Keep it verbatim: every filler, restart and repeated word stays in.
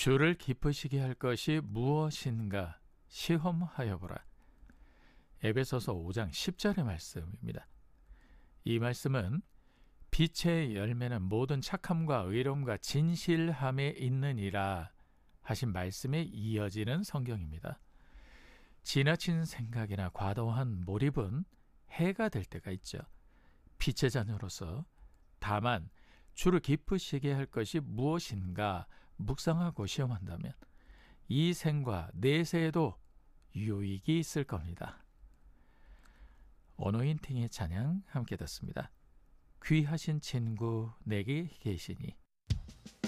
주를 기쁘시게 할 것이 무엇인가 시험하여 보라. 에베소서 오 장 십 절의 말씀입니다. 이 말씀은 빛의 열매는 모든 착함과 의로움과 진실함에 있느니라 하신 말씀에 이어지는 성경입니다. 지나친 생각이나 과도한 몰입은 해가 될 때가 있죠. 빛의 자녀로서 다만 주를 기쁘시게 할 것이 무엇인가 묵상하고 시험한다면 이 생과 내세에도 유익이 있을 겁니다. 오노인팅의 찬양 함께 듣습니다. 귀하신 친구 내게 계시니.